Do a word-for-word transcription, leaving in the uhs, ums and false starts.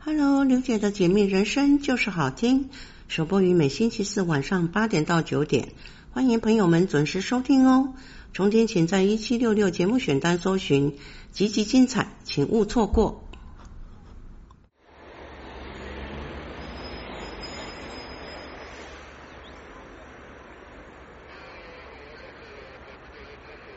Hello， 刘姐的解密人生就是好听，首播于每星期四晚上八点到九点，欢迎朋友们准时收听哦。重点请在一七六六节目选单搜寻，集集精彩，请勿错过。